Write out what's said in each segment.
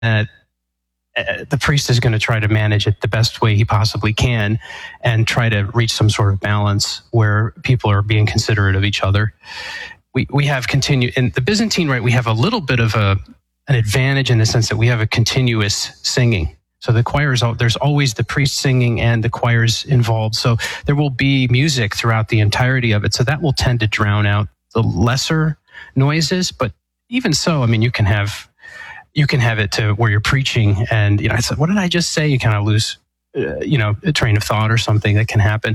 the priest is going to try to manage it the best way he possibly can and try to reach some sort of balance where people are being considerate of each other. We have continued in the Byzantine rite. We have a little bit of an advantage in the sense that we have a continuous singing. So the choirs, there's always the priest singing and the choirs involved. So there will be music throughout the entirety of it. So that will tend to drown out the lesser noises. But even so, I mean, you can have it to where you're preaching and, you know, I said, what did I just say? You kind of lose, a train of thought or something that can happen.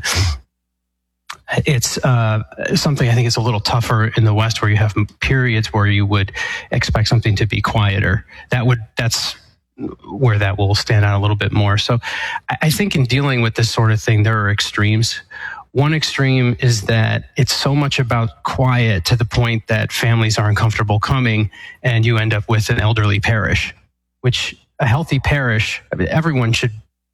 It's something I think is a little tougher in the West where you have periods where you would expect something to be quieter. That's where that will stand out a little bit more. So I think in dealing with this sort of thing, there are extremes. One extreme is that it's so much about quiet to the point that families aren't comfortable coming and you end up with an elderly parish, which a healthy parish, I mean, everyone should,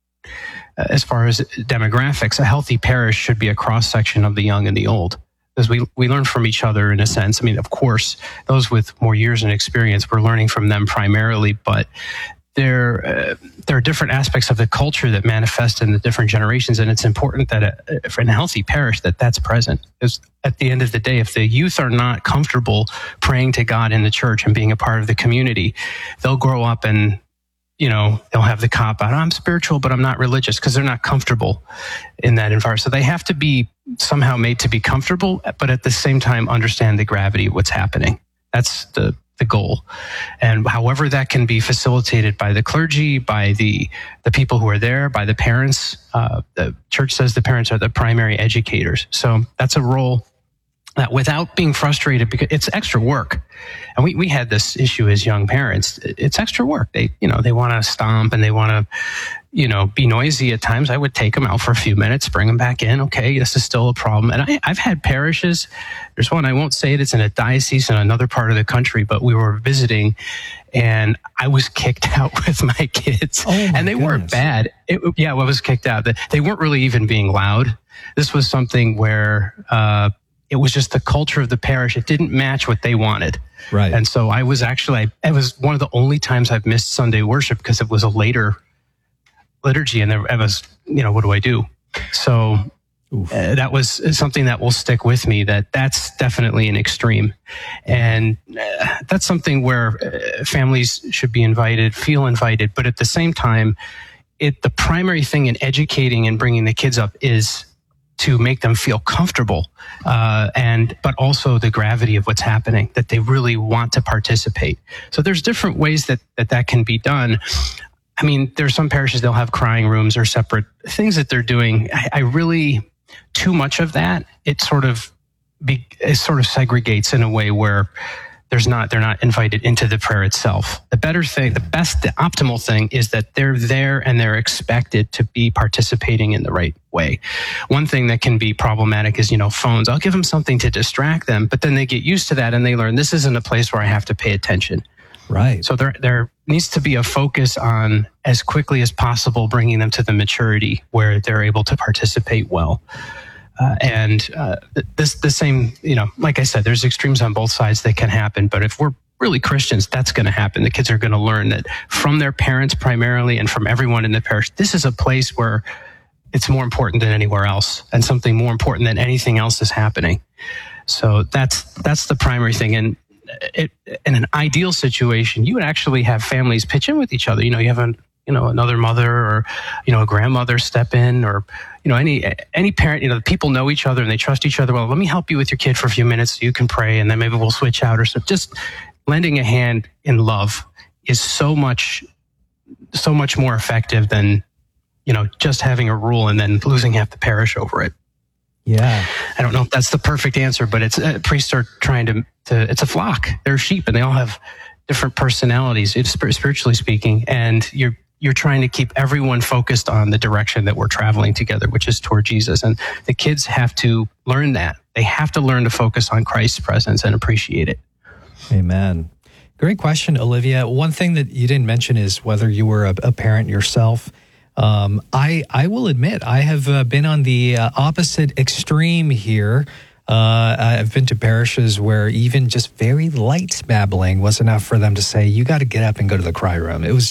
as far as demographics, a healthy parish should be a cross-section of the young and the old. Because we learn from each other in a sense. I mean, of course, those with more years and experience, we're learning from them primarily, but there are different aspects of the culture that manifest in the different generations, and it's important that for a healthy parish that's present. Because at the end of the day, if the youth are not comfortable praying to God in the church and being a part of the community, they'll grow up and they'll have the cop out. I'm spiritual, but I'm not religious, because they're not comfortable in that environment. So they have to be somehow made to be comfortable, but at the same time understand the gravity of what's happening. That's the goal. And however that can be facilitated by the clergy, by the people who are there, by the parents. The church says the parents are the primary educators. So that's a role that, without being frustrated, because it's extra work. And we had this issue as young parents. It's extra work. They want to stomp and they want to, be noisy at times. I would take them out for a few minutes, bring them back in. Okay, this is still a problem. And I've had parishes. There's one, I won't say it. It's in a diocese in another part of the country, but we were visiting and I was kicked out with my kids. And they weren't bad. I was kicked out. They weren't really even being loud. This was something where, it was just the culture of the parish. It didn't match what they wanted. Right. And so it was one of the only times I've missed Sunday worship because it was a later liturgy and I was, what do I do? So that was something that will stick with me, that's definitely an extreme. And that's something where families should be feel invited. But at the same time, the primary thing in educating and bringing the kids up is to make them feel comfortable, but also the gravity of what's happening, that they really want to participate. So there's different ways that can be done. I mean, there's some parishes, they'll have crying rooms or separate things that they're doing. I really, too much of that, it sort of segregates in a way where they're not invited into the prayer itself. The optimal thing is that they're there and they're expected to be participating in the right way. One thing that can be problematic is, phones. I'll give them something to distract them, but then they get used to that and they learn this isn't a place where I have to pay attention. Right. So there needs to be a focus on, as quickly as possible, bringing them to the maturity where they're able to participate well. The same, like I said, there's extremes on both sides that can happen. But if we're really Christians, that's going to happen. The kids are going to learn that from their parents primarily and from everyone in the parish. This is a place where it's more important than anywhere else, and something more important than anything else is happening. So that's the primary thing. And in an ideal situation, you would actually have families pitch in with each other. You have another mother or, a grandmother step in, or, any parent, people know each other and they trust each other. Well, let me help you with your kid for a few minutes so you can pray, and then maybe we'll switch out or so. Just lending a hand in love is so much more effective than, just having a rule and then losing half the parish over it. Yeah. I don't know if that's the perfect answer, but it's priests are trying to it's a flock. They're sheep and they all have different personalities, spiritually speaking. And you're trying to keep everyone focused on the direction that we're traveling together, which is toward Jesus. And the kids have to learn that. They have to learn to focus on Christ's presence and appreciate it. Amen. Great question, Olivia. One thing that you didn't mention is whether you were a parent yourself. I will admit I have been on the opposite extreme here. I've been to parishes where even just very light babbling was enough for them to say, you got to get up and go to the cry room. It was